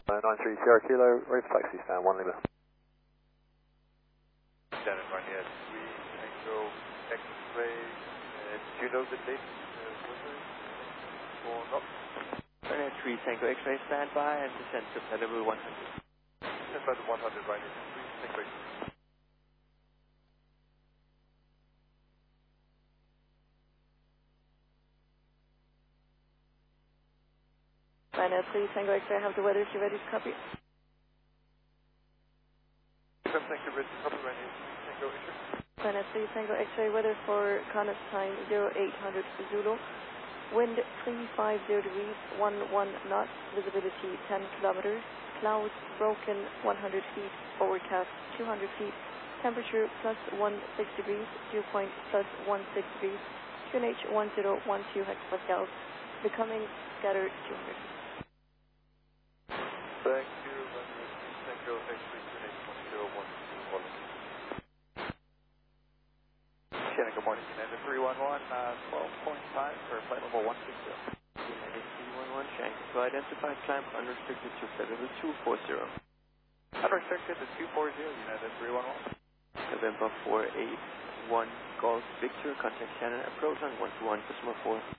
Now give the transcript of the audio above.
93 Sierra Kilo, ready for taxi, stand 1 Lima. Stand in front, yes. 3 Tango X-ray. Do you know the date? Or not? 3 Tango X-ray, stand by and descend to level 100. Stand by to 100, right? 3 Tango X-ray. Ryanair 3 Tango X-ray, have the weather, if you're ready to copy. Thank you, Rich. Copy, Ryanair 3 Tango X-ray. Ryanair 3 Tango X-ray, weather for Connaught time 0800 Zulu. Wind 350 degrees, 11 knots, visibility 10 kilometers. Clouds broken 100 feet, overcast 200 feet. Temperature plus 16 degrees, dew point plus 16 degrees. QNH 1012 hectopascals. Becoming scattered 200. Thank you, Ryanair 3 Tango X-ray, QNH 1012. Shannon, good morning. United 311, 12.5 for flight level 160. United 311, Shanghai to identified climb unrestricted to flight level 240. Unrestricted to 240, United 311. November 481 Golf Victor, contact Shannon, approach on 121 Decimal 4.